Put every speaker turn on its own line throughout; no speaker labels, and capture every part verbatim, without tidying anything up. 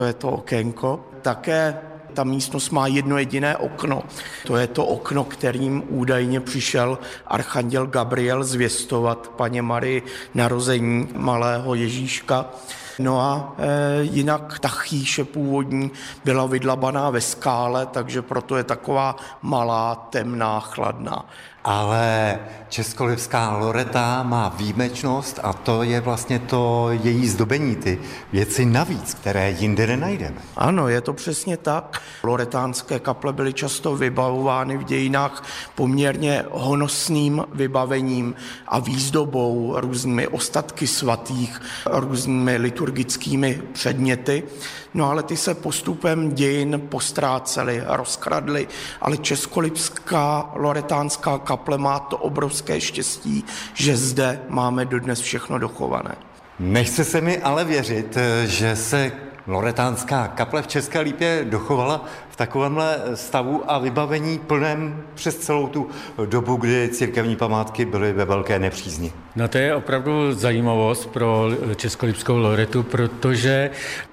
Je to okénko. Také ta místnost má jedno jediné okno. To je to okno, kterým údajně přišel archanděl Gabriel zvěstovat Panně Marii narození malého Ježíška. No a e, jinak ta chýše původní byla vydlabaná ve skále, takže proto je taková malá, temná, chladná.
Ale českolipská Loreta má výjimečnost a to je vlastně to její zdobení, ty věci navíc, které jinde nenajdeme.
Ano, je to přesně tak. Loretánské kaple byly často vybavovány v dějinách poměrně honosným vybavením a výzdobou, různými ostatky svatých, různými liturgickými předměty. No ale ty se postupem dějin postrácely, rozkradly, ale českolipská loretánská kaple má to obrovské štěstí, že zde máme dodnes všechno dochované.
Nechce se mi ale věřit, že se loretánská kaple v České Lípě dochovala v takovémhle stavu a vybavení plném přes celou tu dobu, kdy církevní památky byly ve velké nepřízni.
No to je opravdu zajímavost pro českolipskou Loretu, protože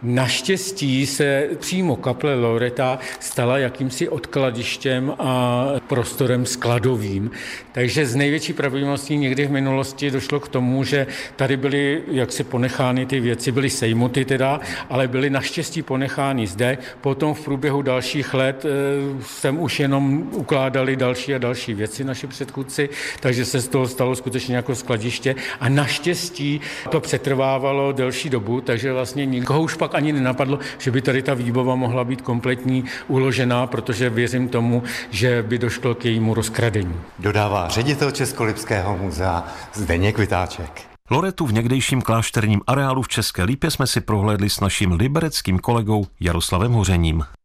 naštěstí se přímo kaple Loreta stala jakýmsi odkladištěm a prostorem skladovým. Takže z největší pravděpodobností někdy v minulosti došlo k tomu, že tady byly jaksi ponechány ty věci, byly sejmuty teda, ale byly naštěstí ponechány zde. Potom v průběhu dalších let sem už jenom ukládali další a další věci naši předchůdci, takže se z toho stalo skutečně jako skladiště. A naštěstí to přetrvávalo delší dobu, takže vlastně nikoho už pak ani nenapadlo, že by tady ta výbava mohla být kompletní uložená, protože věřím tomu, že by došlo k jejímu rozkradení.
Dodává ředitel Českolipského muzea Zdeněk Vytáček.
Loretu v někdejším klášterním areálu v České Lípě jsme si prohlédli s naším libereckým kolegou Jaroslavem Hořením.